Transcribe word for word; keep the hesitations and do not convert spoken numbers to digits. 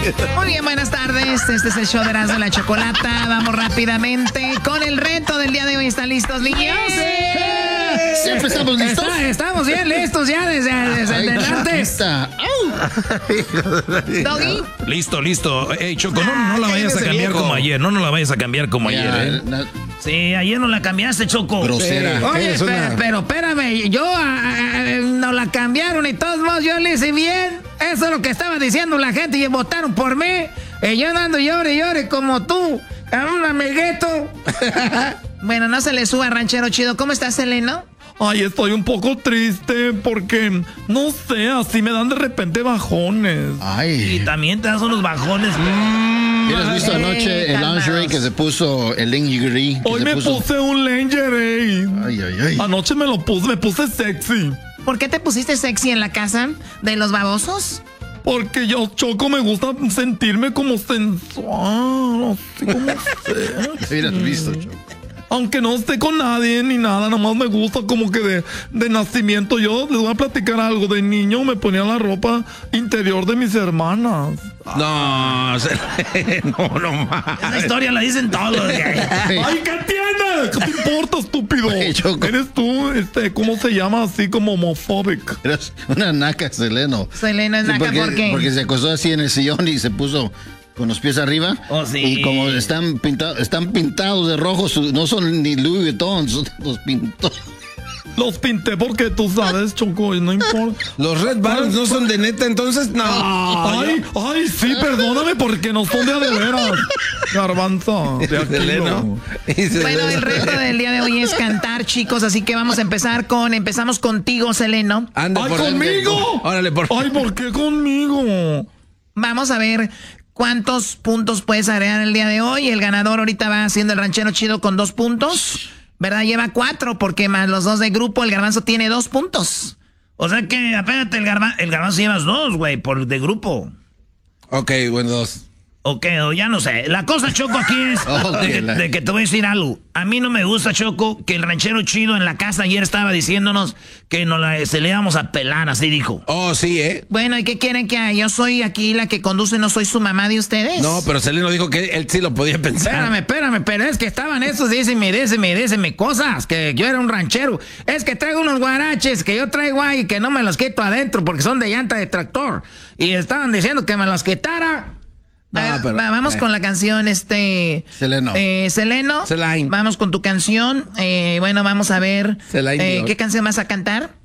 Muy bien, buenas tardes. Este es el show de Erasmo y la Chocolata. Vamos rápidamente con el reto del día de hoy. ¿Están listos, niños? Sí. Siempre estamos listos. Está, estamos bien listos ya desde, desde Ay, antes. Doggy. Listo, listo. Hey, Choco, no, no la vayas a cambiar viejo. como ayer. No, no la vayas a cambiar como ya, ayer, ¿eh? No. Sí, ayer no la cambiaste, Choco. Grosera. Sí. Oye, pero, una... pero espérame, yo a, a, no la cambiaron y todos modos yo le hice bien. Eso es lo que estaba diciendo la gente y votaron por mí. Y yo ando llore y llore como tú, a un amiguito. Bueno, no se le suba, ranchero chido. ¿Cómo estás, Seleno? Ay, estoy un poco triste porque, no sé, así me dan de repente bajones. Ay. Y también te das unos bajones. Mm, ¿Has visto anoche el lingerie que se puso, el lingerie? Hoy se me puso? puse un lingerie. Ay, ay, ay. Anoche me lo puse, me puse sexy. ¿Por qué te pusiste sexy en la casa de los babosos? Porque yo, Choco, me gusta sentirme como sensual, así como sexy. Hubieras visto, Choco. Aunque no esté con nadie ni nada, nomás me gusta como que de, de nacimiento. Yo les voy a platicar algo. De niño me ponía la ropa interior de mis hermanas. No, no, no más. Esa historia la dicen todos. ¡Ay, qué tiene! ¿Qué te importa, estúpido? Ay, Choco. Eres tú, este, ¿cómo se llama? Así como homofóbico. Eres una naca, Seleno. Seleno es naca, porque, ¿por qué? Porque se acostó así en el sillón y se puso con los pies arriba. Oh, sí. Y como están pintados, están pintados de rojo, no son ni Louis Vuitton, son los pintó. Los pinté porque tú sabes, Choco, no importa. ¿Los Red Barons no son de neta entonces? No. Ay, ay, sí, perdóname porque no son de a de veras. Garbanzo. De aquí, Seleno. Bueno, el reto del día de hoy es cantar, chicos, así que vamos a empezar con, empezamos contigo, Seleno. Ande ¡Ay, por conmigo! Ande. Órale, por Ay, ¿por qué conmigo? Vamos a ver cuántos puntos puedes agregar el día de hoy. El ganador ahorita va haciendo el ranchero chido con dos puntos. ¿Verdad? Lleva cuatro, porque más los dos de grupo, el garbanzo tiene dos puntos. O sea que, apéate, el, garba, el garbanzo llevas dos, güey, por de grupo. Ok, bueno, dos. Ok, o ya no sé. La cosa, Choco, aquí es Okay, de, la... de que te voy a decir algo. A mí no me gusta, Choco, que el ranchero chido en la casa ayer estaba diciéndonos que nos la, se le íbamos a pelar, así dijo. Oh, sí, ¿eh? Bueno, ¿y qué quieren que haga? Yo soy aquí la que conduce, no soy su mamá de ustedes. No, pero Seleno dijo que él sí lo podía pensar. Espérame, espérame, pero es que estaban esos, dícenme, dícenme, dícenme cosas, que yo era un ranchero. Es que traigo unos guaraches que yo traigo ahí y que no me los quito adentro porque son de llanta de tractor. Y estaban diciendo que me los quitara. No, A ver, pero, va, vamos eh. con la canción, este... Seleno. Eh, Seleno. Celine. Vamos con tu canción. Eh, bueno, vamos a ver. Celine Eh, Dion. ¿Qué canción vas a cantar?